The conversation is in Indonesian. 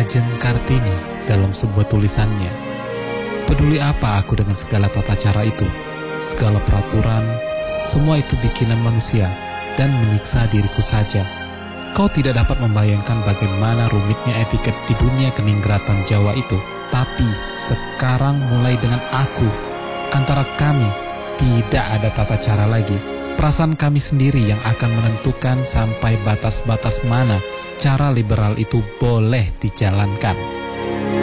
Ajeng Kartini dalam sebuah tulisannya. Peduli apa aku dengan segala tata cara itu, segala peraturan, semua itu bikinan manusia dan menyiksa diriku saja. Kau tidak dapat membayangkan bagaimana rumitnya etiket di dunia keningratan Jawa itu. Tapi sekarang mulai dengan aku, antara kami tidak ada tata cara lagi. Perasaan kami sendiri yang akan menentukan sampai batas-batas mana cara liberal itu boleh dijalankan.